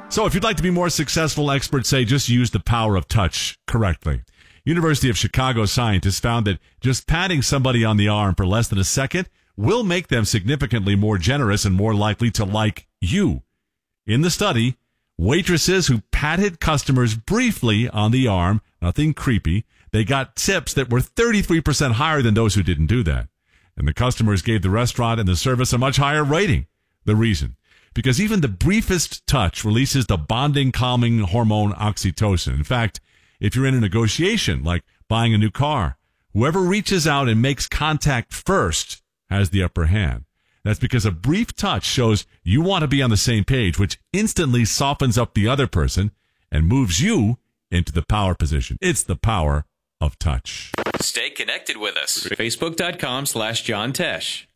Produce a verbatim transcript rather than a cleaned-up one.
So if you'd like to be more successful, experts say just use the power of touch correctly. University of Chicago scientists found that just patting somebody on the arm for less than a second will make them significantly more generous and more likely to like you. In the study, waitresses who patted customers briefly on the arm, nothing creepy, they got tips that were thirty-three percent higher than those who didn't do that. And the customers gave the restaurant and the service a much higher rating. The reason? Because even the briefest touch releases the bonding, calming hormone oxytocin. In fact, if you're in a negotiation, like buying a new car, whoever reaches out and makes contact first has the upper hand. That's because a brief touch shows you want to be on the same page, which instantly softens up the other person and moves you into the power position. It's the power of touch. Stay connected with us. Facebook.com slash John Tesh.